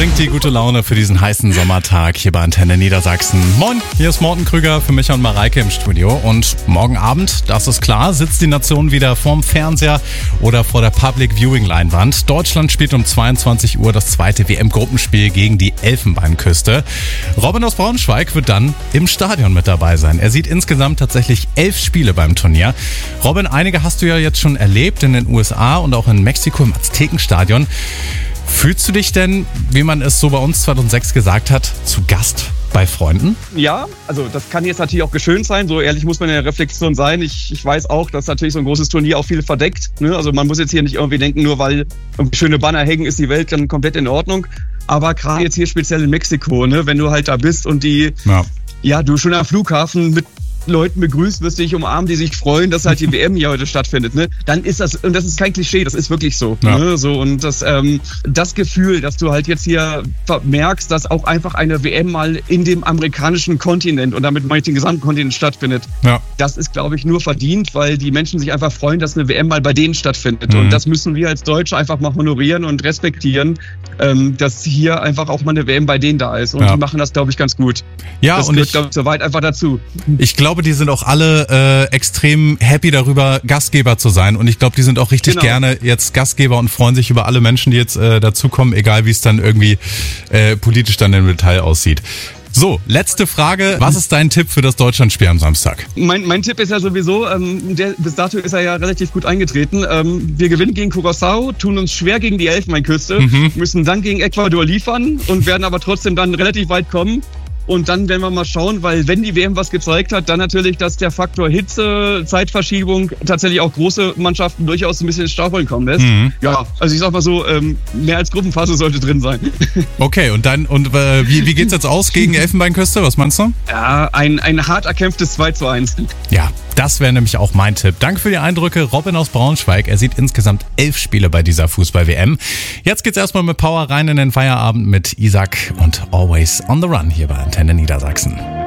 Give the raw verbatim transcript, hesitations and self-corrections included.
bringt die gute Laune für diesen heißen Sommertag hier bei Antenne Niedersachsen. Moin, hier ist Morten Krüger für Micha und Mareike im Studio. Und morgen Abend, das ist klar, sitzt die Nation wieder vorm Fernseher oder vor der Public Viewing Leinwand. Deutschland spielt um zweiundzwanzig Uhr das zweite W M-Gruppenspiel gegen die Elfenbeinküste. Robin aus Braunschweig wird dann im Stadion mit dabei sein. Er sieht insgesamt tatsächlich elf Spiele beim Turnier. Robin, einige hast du ja jetzt schon erlebt in den U S A und auch in Mexiko im Aztekenstadion. Fühlst du dich denn, wie man es so bei uns zweitausendsechs gesagt hat, zu Gast bei Freunden? Ja, also das kann jetzt natürlich auch geschönt sein. So ehrlich muss man in der Reflexion sein. Ich, ich weiß auch, dass natürlich so ein großes Turnier auch viel verdeckt. Ne? Also man muss jetzt hier nicht irgendwie denken, nur weil irgendwie schöne Banner hängen, ist die Welt dann komplett in Ordnung. Aber gerade jetzt hier speziell in Mexiko, ne? Wenn du halt da bist und die, ja, ja du schon am Flughafen mit Leuten begrüßt, wirst du dich umarmen, die sich freuen, dass halt die W M hier heute stattfindet, ne? Dann ist das, und das ist kein Klischee, das ist wirklich so, ja. ne? So, und das, ähm, das Gefühl, dass du halt jetzt hier merkst, dass auch einfach eine W M mal in dem amerikanischen Kontinent, und damit meine ich den gesamten Kontinent, stattfindet, ja. das ist, glaube ich, nur verdient, weil die Menschen sich einfach freuen, dass eine W M mal bei denen stattfindet. Mhm. Und das müssen wir als Deutsche einfach mal honorieren und respektieren, ähm, dass hier einfach auch mal eine W M bei denen da ist. Und ja. die machen das, glaube ich, ganz gut. Ja, das und gehört, ich, glaube ich, soweit einfach dazu. Ich glaube, Ich glaube, die sind auch alle äh, extrem happy darüber, Gastgeber zu sein. Und ich glaube, die sind auch richtig genau. gerne jetzt Gastgeber und freuen sich über alle Menschen, die jetzt äh, dazukommen, egal wie es dann irgendwie äh, politisch dann im Detail aussieht. So, letzte Frage. Was ist dein Tipp für das Deutschlandspiel am Samstag? Mein, mein Tipp ist ja sowieso, ähm, der, bis dato ist er ja relativ gut eingetreten. Ähm, wir gewinnen gegen Curaçao, tun uns schwer gegen die Elfenbeinküste, mhm. müssen dann gegen Ecuador liefern und werden aber trotzdem dann relativ weit kommen. Und dann werden wir mal schauen, weil wenn die W M was gezeigt hat, dann natürlich, dass der Faktor Hitze, Zeitverschiebung tatsächlich auch große Mannschaften durchaus ein bisschen ins Strafholen kommen lässt. Mhm. Ja, also ich sag mal so, ähm, mehr als Gruppenphase sollte drin sein. Okay, und dann und äh, wie, wie geht's jetzt aus gegen Elfenbeinküste? Was meinst du? Ja, ein, ein hart erkämpftes zwei zu eins. Ja, das wäre nämlich auch mein Tipp. Danke für die Eindrücke, Robin aus Braunschweig. Er sieht insgesamt elf Spiele bei dieser Fußball-W M. Jetzt geht's erstmal mit Power rein in den Feierabend mit Isaac und Always on the Run hier bei Antenne Niedersachsen.